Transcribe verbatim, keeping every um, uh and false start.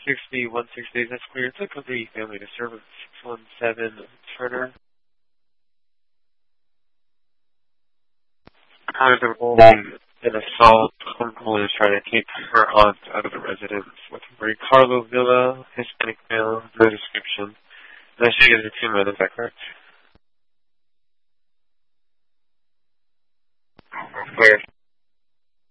sixty, one sixty, that's clear. It's a company family to serve at six one seven Turner. Kind of an assault. Uncle is trying to keep her aunt out of the residence with Marie Carlo Villa, Hispanic male, no description. And I should get the two men, is that correct?